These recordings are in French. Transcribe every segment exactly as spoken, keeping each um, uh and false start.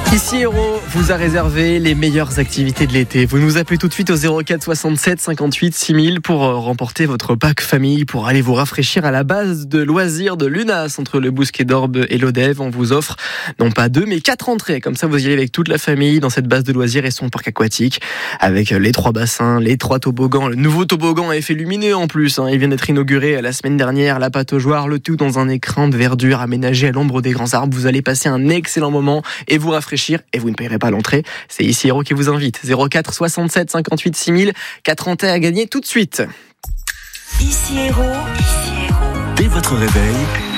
Ici Héros vous a réservé les meilleures activités de l'été. Vous nous appelez tout de suite au zéro quatre soixante-sept cinquante-huit six mille pour remporter votre pack famille, pour aller vous rafraîchir à la base de loisirs de l'UNAS entre le Bousquet d'Orbe et l'Odève. On vous offre non pas deux mais quatre entrées. Comme ça vous y allez avec toute la famille dans cette base de loisirs et son parc aquatique avec les trois bassins, les trois toboggans. Le nouveau toboggan à effet lumineux en plus. Hein. Il vient d'être inauguré la semaine dernière. La pataugeoire, le tout dans un écrin de verdure aménagé à l'ombre des grands arbres. Vous allez passer un excellent moment et vous rafraîchir. Et vous ne payerez pas l'entrée. C'est Ici Héros qui vous invite. zéro quatre soixante-sept cinquante-huit six mille. quatre entrées à gagner tout de suite. Ici Héros. Ici Héros. Dès votre réveil.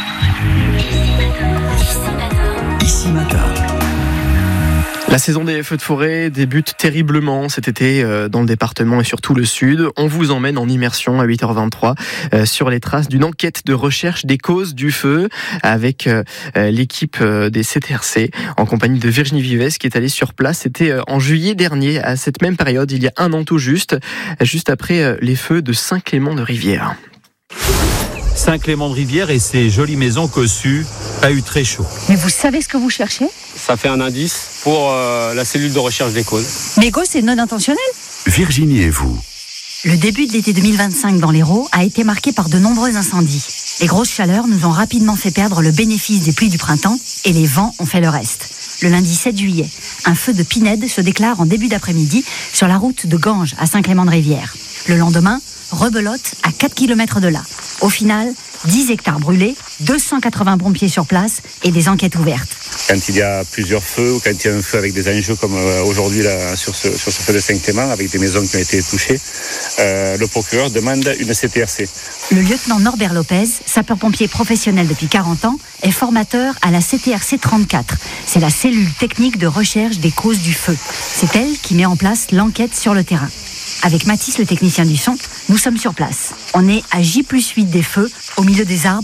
Ici Matin. La saison des feux de forêt débute terriblement cet été dans le département et surtout le sud. On vous emmène en immersion à huit heures vingt-trois sur les traces d'une enquête de recherche des causes du feu avec l'équipe des C T R C en compagnie de Virginie Vives qui est allée sur place. C'était en juillet dernier, à cette même période, il y a un an tout juste, juste après les feux de Saint-Clément-de-Rivière. Saint-Clément-de-Rivière et ses jolies maisons cossues, pas eu très chaud. Mais vous savez ce que vous cherchez ? Ça fait un indice pour euh, la cellule de recherche des causes. Mais go, c'est non intentionnel ? Virginie et vous. Le début de l'été deux mille vingt-cinq dans l'Hérault a été marqué par de nombreux incendies. Les grosses chaleurs nous ont rapidement fait perdre le bénéfice des pluies du printemps et les vents ont fait le reste. Le lundi sept juillet, un feu de pinède se déclare en début d'après-midi sur la route de Ganges à Saint-Clément-de-Rivière. Le lendemain, rebelote à quatre kilomètres de là. Au final, dix hectares brûlés, deux cent quatre-vingts pompiers sur place et des enquêtes ouvertes. Quand il y a plusieurs feux ou quand il y a un feu avec des enjeux comme aujourd'hui là, sur, ce, sur ce feu de Saint-Clément, avec des maisons qui ont été touchées, euh, le procureur demande une C T R C. Le lieutenant Norbert Lopez, sapeur-pompier professionnel depuis quarante ans, est formateur à la C T R C trente-quatre. C'est la cellule technique de recherche des causes du feu. C'est elle qui met en place l'enquête sur le terrain. Avec Mathis, le technicien du son, nous sommes sur place. On est à J plus huit des feux, au milieu des arbres.